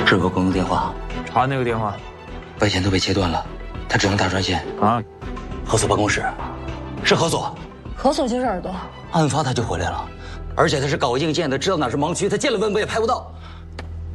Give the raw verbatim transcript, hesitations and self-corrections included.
是个公用电话， 查那个电话， 外线都被切断了，他只能打专线。 啊， 何所办公室，是何所。 何所就是耳朵。 案发他就回来了，而且他是搞硬件的，知道哪是盲区，他见了温博也拍不到。